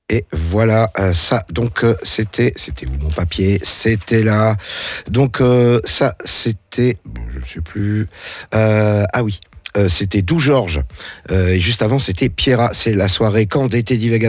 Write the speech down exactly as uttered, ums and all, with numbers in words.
Et voilà, euh, ça, donc euh, c'était, c'était où mon papier? C'était là. Donc euh, ça, c'était, bon, je ne sais plus. Euh, ah oui, euh, c'était Doux Georges. Euh, et juste avant, c'était Pierra. C'est la soirée Quand d'été divagation.